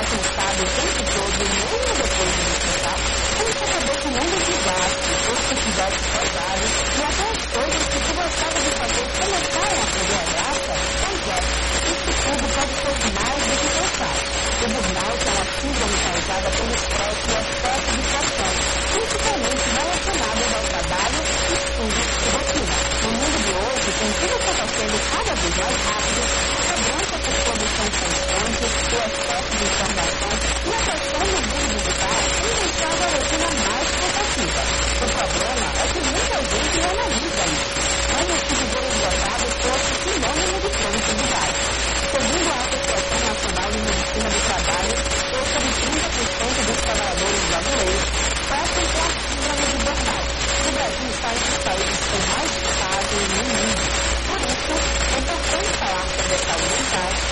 cansado o tempo todo, mesmo depois de descansar, como se acabou criando desastre, oportunidades pesadas e até as coisas que tu gostava de fazer começaram a perder a graça? Pois é, isso tudo pode ser mais do que pensar. O burnout é uma síndrome causada pelo estresse e excesso de pressão, principalmente relacionadas ao trabalho, estudo e rotina. No mundo de hoje, com tudo acontecendo cada vez mais rápido, a cobrança por produção constante, o excesso de informação e a pressão no mundo digital tem deixado a rotina mais cansativa. O problema é que muita gente não analisa isso. Mas se viver esgotado fosse sinônimo de produtividade. Segundo a Associação Nacional de Medicina do Trabalho, cerca de 30% dos trabalhadores brasileiros passam por a síndrome de burnout. O Brasil está entre os países com mais casos no mundo. Por isso, é importante falar sobre a saúde mental